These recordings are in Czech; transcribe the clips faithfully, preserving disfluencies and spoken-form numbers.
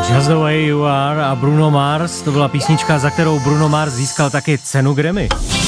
Just the way you are a Bruno Mars, to byla písnička, za kterou Bruno Mars získal taky cenu Grammy.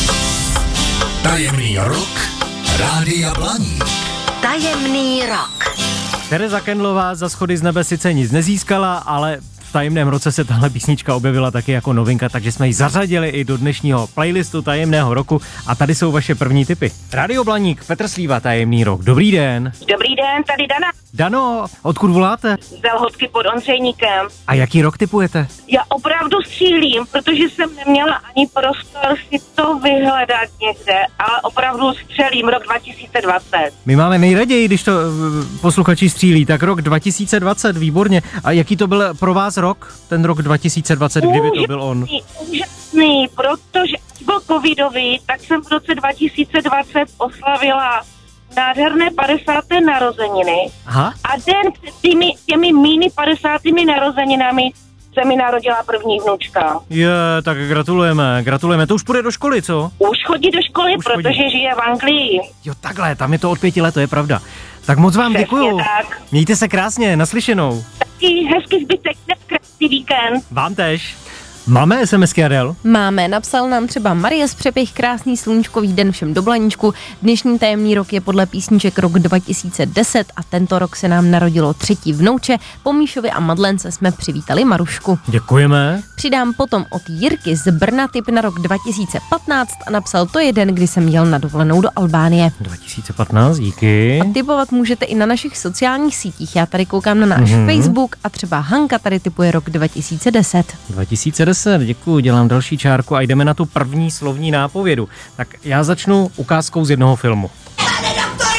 Tajemný rok Rádia Blaník. Tajemný rok. Tereza Kendlová za Schody z nebe sice nic nezískala, ale v tajemném roce se tahle písnička objevila taky jako novinka, takže jsme ji zařadili i do dnešního playlistu tajemného roku a tady jsou vaše první tipy. Rádio Blaník, Petr Slíva, tajemný rok. Dobrý den. Dobrý den, tady Dana. Dano, odkud voláte? Z Lhotky pod Ondřejníkem. A jaký rok tipujete? Já opravdu střílím, protože jsem neměla ani prostor si to vyhledat někde, ale opravdu střelím rok dva tisíce dvacet. My máme nejraději, když to uh, posluchači střílí, tak rok dva tisíce dvacet, výborně. A jaký to byl pro vás rok, ten rok dva tisíce dvacet, kdyby to byl on? Úžasný, protože byl covidový, tak jsem v roce dva tisíce dvacet oslavila nádherné padesáté narozeniny. Aha. A den před těmi, těmi mými padesátými narozeninami se mi narodila první vnučka. Je, tak gratulujeme, gratulujeme. To už půjde do školy, co? Už chodí do školy, Už protože chodí. žije v Anglii. Jo, takhle, tam je to od pěti let, to je pravda. Tak moc vám Přesně děkuju. tak. Mějte se krásně, naslyšenou. Taky hezký zbytek, krásný víkend. Vám tež. Máme SMSky, Adel? Máme, napsal nám třeba Marie z Přepich, krásný sluníčkový den všem do Blaníčku. Dnešní tajemný rok je podle písniček rok dva tisíce deset a tento rok se nám narodilo třetí vnouče. Po Míšovi a Madlence jsme přivítali Marušku. Děkujeme. Přidám potom od Jirky z Brna tip na rok dva tisíce patnáct a napsal to je den, kdy jsem jel na dovolenou do Albánie. dva tisíce patnáct, díky. A tipovat můžete i na našich sociálních sítích. Já tady koukám na náš Mhm. Facebook a třeba Hanka tady tipuje rok dva tisíce deset. dva tisíce deset, děkuju, dělám další čárku a jdeme na tu první slovní nápovědu. Tak já začnu ukázkou z jednoho filmu. Pane doktore!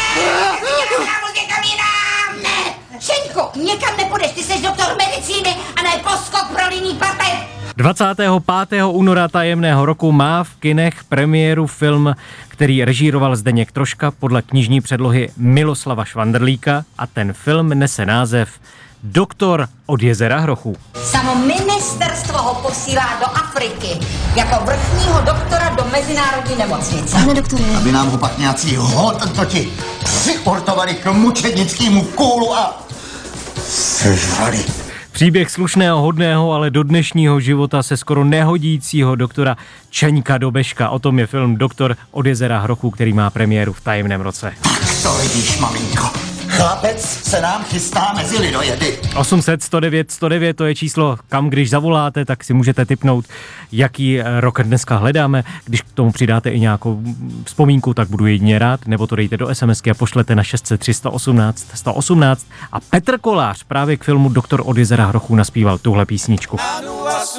Někam jinam! Ne! Šeňko, někam nepůjdeš, ty jsi doktor medicíny a ne poskok pro líný patev! dvacátého pátého února tajemného roku má v kinech premiéru film, který režíroval Zdeněk Troška podle knižní předlohy Miloslava Švandrlíka a ten film nese název Doktor od jezera Hrochů. Samo ministerstvo ho posílá do Afriky jako vrchního doktora do mezinárodní nemocnice. Pane doktore. Aby nám ho pak nějací hotentoti připortovali k mučednickému kůlu a sežrali. Příběh slušného, hodného, ale do dnešního života se skoro nehodícího doktora Čeňka Dobeška. O tom je film Doktor od jezera Hrochů, který má premiéru v tajemném roce. Tak to vidíš, maminko. Chlapec se nám chystá mezi lidojedy. osm set sto devět sto devět, to je číslo, kam když zavoláte, tak si můžete tipnout, jaký rok dneska hledáme. Když k tomu přidáte i nějakou vzpomínku, tak budu jedině rád, nebo to dejte do SMSky a pošlete na šest set tři sto osmnáct sto osmnáct. A Petr Kolář právě k filmu Doktor od jezera Hrochů naspíval tuhle písničku.